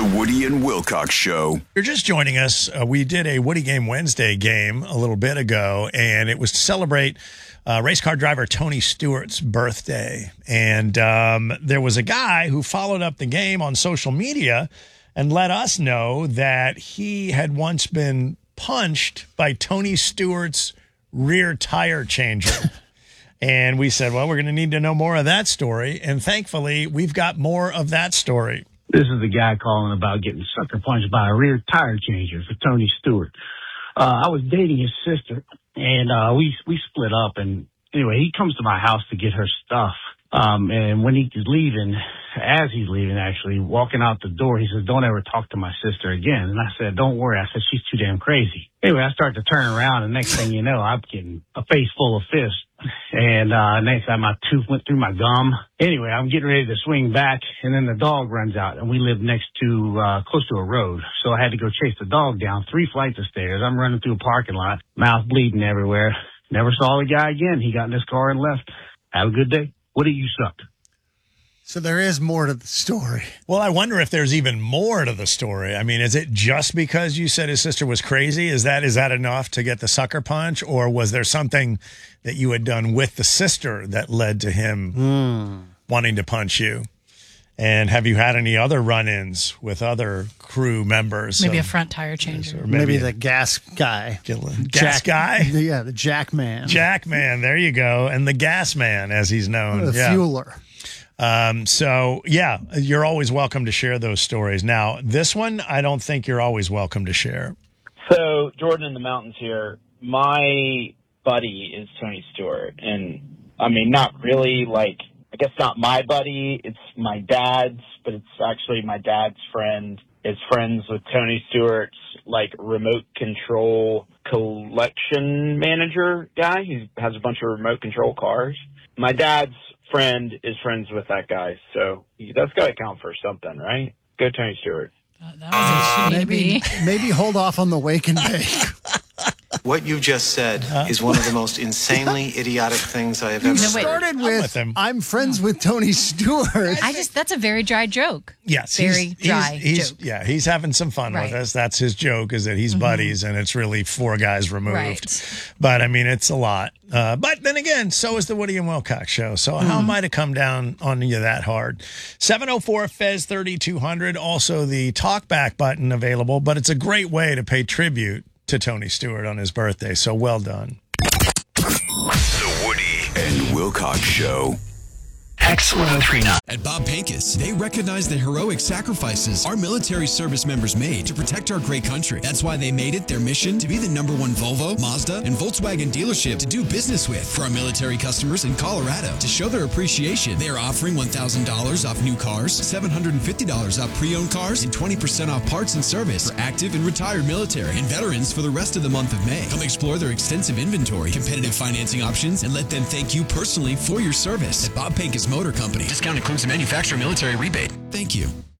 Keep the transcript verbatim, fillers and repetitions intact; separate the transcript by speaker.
Speaker 1: The Woody and Wilcox Show.
Speaker 2: If you're just joining us, uh, we did a Woody Game Wednesday game a little bit ago, and it was to celebrate uh, race car driver Tony Stewart's birthday. And um, there was a guy who followed up the game on social media and let us know that he had once been punched by Tony Stewart's rear tire changer. And we said, well, we're going to need to know more of that story. And thankfully, we've got more of that story.
Speaker 3: This is the guy calling about getting sucker punched by a rear tire changer for Tony Stewart. Uh, I was dating his sister, and uh, we we split up. And anyway, he comes to my house to get her stuff. Um, and when he's leaving, as he's leaving, actually, walking out the door, he says, don't ever talk to my sister again. And I said, don't worry. I said, she's too damn crazy. Anyway, I start to turn around, and next thing you know, I'm getting a face full of fists. And uh next time my tooth went through my gum. Anyway, I'm getting ready to swing back, and then the dog runs out, and we live next to, uh close to a road. So I had to go chase the dog down three flights of stairs. I'm running through a parking lot, mouth bleeding everywhere. Never saw the guy again. He got in his car and left. Have a good day. What do you suck?
Speaker 4: So there is more to the story.
Speaker 2: Well, I wonder if there's even more to the story. I mean, is it just because you said his sister was crazy? Is that is that enough to get the sucker punch? Or was there something that you had done with the sister that led to him mm. wanting to punch you? And have you had any other run-ins with other crew members?
Speaker 5: Maybe
Speaker 2: of,
Speaker 5: a front tire changer.
Speaker 4: Or maybe, maybe the gas guy.
Speaker 2: Gas
Speaker 4: Jack,
Speaker 2: guy?
Speaker 4: Yeah, the Jack Man.
Speaker 2: Jack Man, there you go. And the gas man, as he's known.
Speaker 4: The
Speaker 2: yeah.
Speaker 4: fueler.
Speaker 2: Um, so, yeah, you're always welcome to share those stories. Now, this one, I don't think you're always welcome to share.
Speaker 6: So, Jordan in the mountains here. My buddy is Tony Stewart. And, I mean, not really, like, I guess not my buddy. It's my dad's, but it's actually my dad's friend is friends with Tony Stewart's, like, remote control collection manager guy. He has a bunch of remote control cars. My dad's friend is friends with that guy, so that's got to count for something, right? Go Tony Stewart.
Speaker 5: Uh, that was uh,
Speaker 4: maybe, maybe hold off on the wake and bake.
Speaker 7: What you just said uh, is one of the most insanely idiotic things I have ever
Speaker 4: you
Speaker 7: heard.
Speaker 4: started with, with him. I'm friends with Tony Stewart.
Speaker 5: I just, that's a very dry joke.
Speaker 2: Yes.
Speaker 5: Very
Speaker 2: he's,
Speaker 5: dry
Speaker 2: he's, he's,
Speaker 5: joke.
Speaker 2: Yeah, he's having some fun
Speaker 5: right.
Speaker 2: with us. That's his joke, is that he's mm-hmm. buddies, and it's really four guys removed.
Speaker 5: Right.
Speaker 2: But, I mean, it's a lot. Uh, but then again, so is the Woody and Wilcox Show. So mm. how am I to come down on you that hard? seven oh four F E Z thirty-two hundred. Also the talkback button available, but it's a great way to pay tribute to Tony Stewart on his birthday. So well done.
Speaker 1: The Woody and Wilcox Show.
Speaker 8: X one oh three point nine. At Bob Pincus, they recognize the heroic sacrifices our military service members made to protect our great country. That's why they made it their mission to be the number one Volvo, Mazda, and Volkswagen dealership to do business with. For our military customers in Colorado, to show their appreciation, they are offering one thousand dollars off new cars, seven hundred fifty dollars off pre-owned cars, and twenty percent off parts and service for active and retired military and veterans for the rest of the month of May. Come explore their extensive inventory, competitive financing options, and let them thank you personally for your service. At Bob Pincus Motor Company. Discount includes the manufacturer military rebate. Thank you.